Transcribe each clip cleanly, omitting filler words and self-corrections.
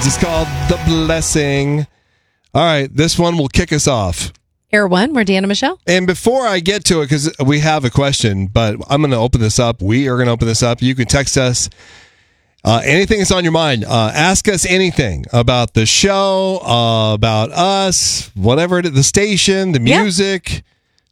Hines. It's called The Blessing. All right, this one will kick us off. Air One, we're Deanna Michelle. And before I get to it, because we have a question, but I'm going to open this up. We are going to open this up. You can text us anything that's on your mind. Ask us anything about the show, about us, whatever it is, the station, the music.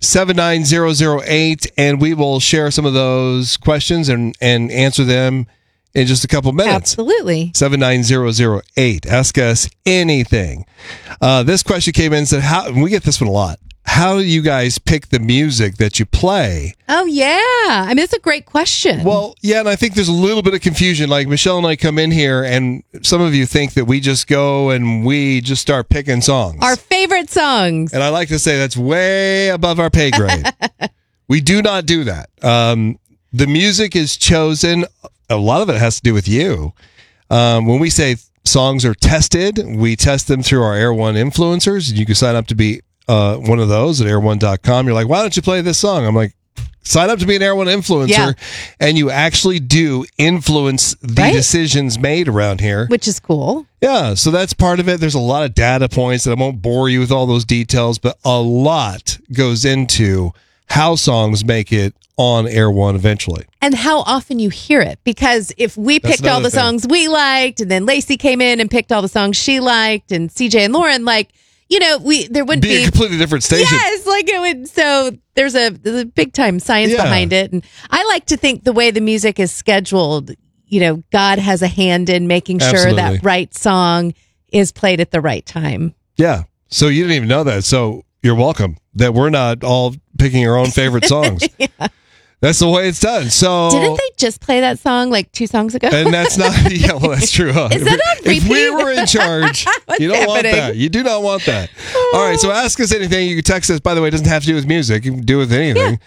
79008, and we will share some of those questions and answer them in just a couple minutes. Absolutely. 79008. Ask us anything. This question came in and said, and we get this one a lot. How do you guys pick the music that you play? Oh, yeah. I mean, it's a great question. Well, yeah, and I think there's a little bit of confusion. Like Michelle and I come in here, and some of you think that we just go and we just start picking songs. Our favorite songs. And I like to say that's way above our pay grade. We do not do that. The music is chosen. A lot of it has to do with you. When we say songs are tested, we test them through our Air One influencers. You can sign up to be one of those at air1.com. You're like, why don't you play this song? I'm like, sign up to be an Air One influencer, and you actually do influence the decisions made around here. Which is cool. Yeah, so that's part of it. There's a lot of data points that I won't bore you with all those details, but a lot goes into how songs make it on Air One eventually. And how often you hear it. Because if we picked all the songs we liked, and then Lacey came in and picked all the songs she liked, and CJ and Lauren, like, you know, there wouldn't be a completely different station. Yes, like it would. So there's a big time science behind it, and I like to think the way the music is scheduled, you know, God has a hand in making sure that right song is played at the right time. Yeah. So you didn't even know that. So you're welcome that we're not all picking our own favorite songs. That's the way it's done. So didn't they just play that song like 2 songs ago? And that's not. Yeah, well, that's true. Huh? Is that on repeat? If we were in charge, you don't want that. You do not want that. All right. So ask us anything. You can text us. By the way, it doesn't have to do with music. You can do it with anything.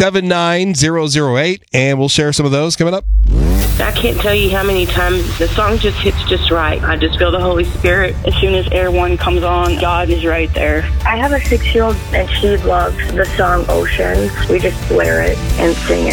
79008, and we'll share some of those coming up. I can't tell you how many times the song just hits just right. I just feel the Holy Spirit. As soon as Air One comes on, God is right there. I have a 6-year-old, and she loves the song Ocean. We just blare it and sing it